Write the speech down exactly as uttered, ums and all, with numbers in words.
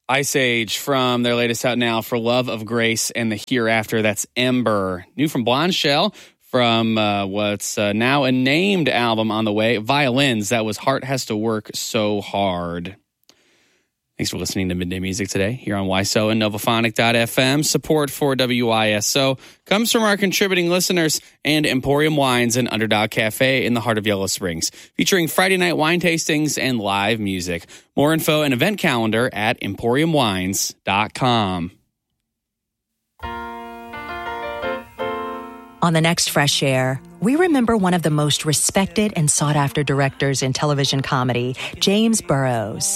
Ice Age from their latest out now, For Love of Grace and the Hereafter. That's Ember. New from Blonde Shell from uh, what's uh, now a named album on the way, Violins. That was Heart Has to Work So Hard. Thanks for listening to Midday Music today here on Y S O and Novophonic dot F M. Support for W I S O comes from our contributing listeners and Emporium Wines and Underdog Cafe in the heart of Yellow Springs, featuring Friday night wine tastings and live music. More info and event calendar at emporium wines dot com. On the next Fresh Air, we remember one of the most respected and sought-after directors in television comedy, James Burrows.